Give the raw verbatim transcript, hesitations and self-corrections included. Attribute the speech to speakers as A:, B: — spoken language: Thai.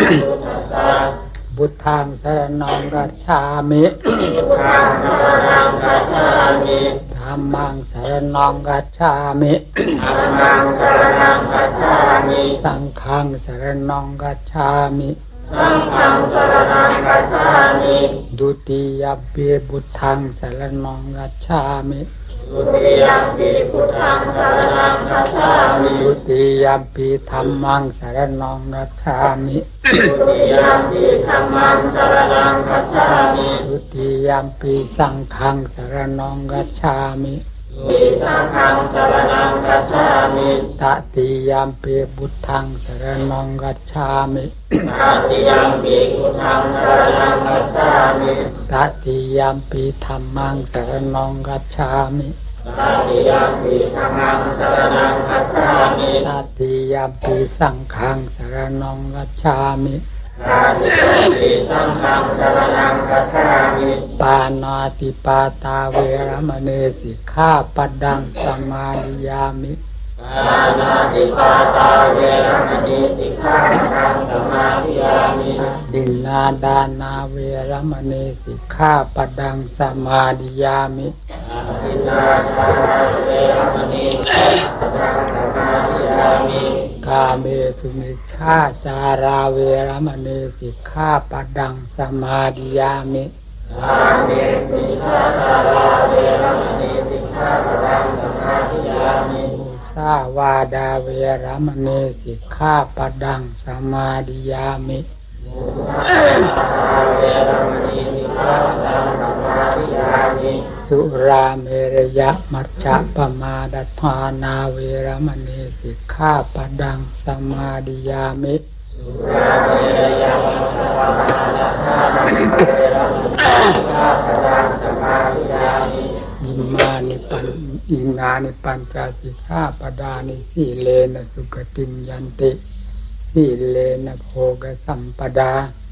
A: พุทธังสรณังคัจฉามิธัมมังสรณังคัจฉามิสังฆังสรณังคัจฉามิดุติยมปิพุทธังสรณังคัจฉามิดุติยมปิพุทธังสรณังคัจฉามิดุติยมปิธัมมังสรณังคัจฉามิดุติยมปิธัมมังสรณังคัจฉามิดุติยมปิสังฆังสรณังคัจฉามิสังฆังสรณังคัจฉามิตติยมปิพุทธังสรณังคัจฉามิตติยมปิพุทธังสรณังคัจฉามิตติยมปิธัมมังสรณังคัจฉามิตติยมปิธัมมังสรณังคัจฉามิตติยมปิสังฆังสรณังคัจฉามิตติยมปิสังฆังสรณังคัจฉามิปานาติปาตาเวรมณีสิกขาปัดดังสมาธิยามิปานาติปาตาเวรมณีสิกขาปัดดังสมาธิยามิดินนาดานาเวรมณีสิกขาปัดดังสมาธิยามิดินนาดานาเวรมณีสิกขาปัดดังสมาธิยามิกาเมสุมิชฌาจาราเวรมณีสิกขาปัดดังสมาธิยามิกาเมสุมิชฌาจาราเวรมณีสิกขาปัดดังสมาธิยามิมุสาวาดาเวรมณีสิกขาปัดดังสมาธิยามิมุสาวาดาเวรมณีสิกขาปัดดังสมาธิยามิสุราเมรยะมัจจปมาดัฏฐานาเวรมณีสิกขาปัดดังสมาธิยามิสุราเมรยะมัจจปมาดัฏฐานาเวรมณีสิกขาปัดดังสมาธิยามิอิมานิปันอินานิปัญจสิกขาปดานิสีเลนะสุขติยันติสีเลนะโภคสัมปดา